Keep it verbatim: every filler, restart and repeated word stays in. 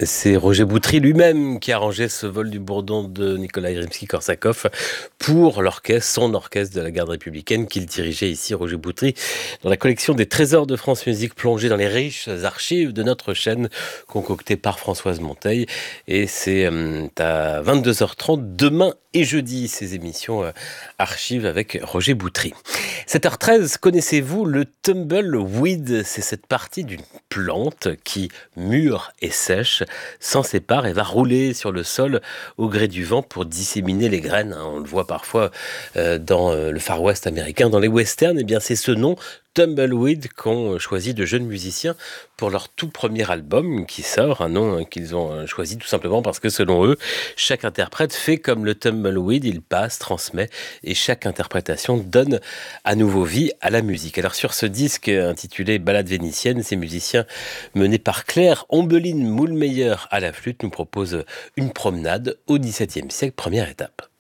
C'est Roger Boutry lui-même qui a arrangé ce vol du bourdon de Nikolai Rimsky-Korsakov pour l'orchestre, son orchestre de la garde républicaine qu'il dirigeait ici, Roger Boutry, dans la collection des trésors de France Musique plongée dans les riches archives de notre chaîne concoctée par Françoise Monteil. Et c'est euh, à vingt-deux heures trente demain et jeudi, ces émissions euh, archives avec Roger Boutry. sept heures treize, connaissez-vous le tumbleweed? C'est cette partie d'une plante qui mûre et sèche s'en sépare et va rouler sur le sol au gré du vent pour disséminer les graines. On le voit parfois euh, dans euh, le Far West américain, dans les westerns. Et bien c'est ce nom, tumbleweed, qu'ont choisi de jeunes musiciens pour leur tout premier album qui sort, un nom qu'ils ont choisi tout simplement parce que selon eux, chaque interprète fait comme le tumbleweed, il passe, transmet et chaque interprétation donne à nouveau vie à la musique. Alors sur ce disque intitulé Ballade vénitienne, ces musiciens menés par Claire Ombeline Moulmeyer à la flûte nous proposent une promenade au dix-septième siècle, première étape.